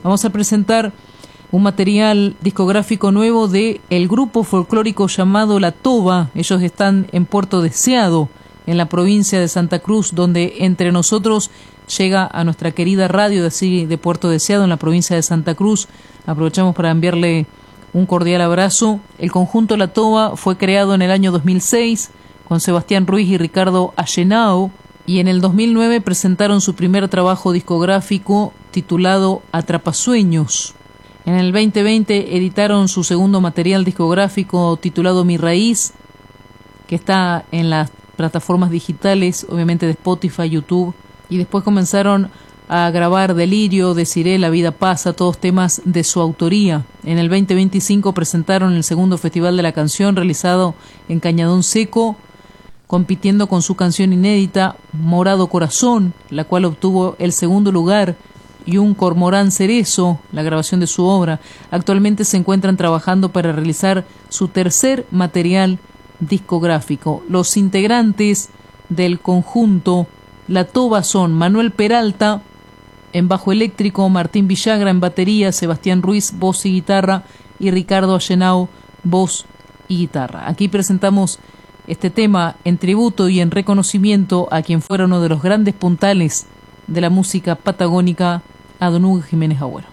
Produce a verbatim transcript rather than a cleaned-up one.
Vamos a presentar un material discográfico nuevo de el grupo folclórico llamado La Toba. Ellos están en Puerto Deseado, en la provincia de Santa Cruz, donde entre nosotros llega a nuestra querida radio de, así, de Puerto Deseado, en la provincia de Santa Cruz. Aprovechamos para enviarle un cordial abrazo. El conjunto La Toba fue creado en el año dos mil seis con Sebastián Ruiz y Ricardo Allenao, y en el dos mil nueve presentaron su primer trabajo discográfico titulado Atrapasueños. En el veinte veinte editaron su segundo material discográfico titulado Mi Raíz, que está en las plataformas digitales, obviamente de Spotify, YouTube, y después comenzaron a grabar Delirio, Deciré, La Vida Pasa, todos temas de su autoría. En el veinte veinticinco presentaron el segundo Festival de la Canción realizado en Cañadón Seco, compitiendo con su canción inédita Morado Corazón, la cual obtuvo el segundo lugar, y un Cormorán Cerezo, la grabación de su obra. Actualmente se encuentran trabajando para realizar su tercer material discográfico. Los integrantes del conjunto La Toba son Manuel Peralta en bajo eléctrico, Martín Villagra en batería, Sebastián Ruiz voz y guitarra y Ricardo Allenao voz y guitarra. Aquí presentamos este tema en tributo y en reconocimiento a quien fuera uno de los grandes puntales de la música patagónica, a don Hugo Jiménez Agüero.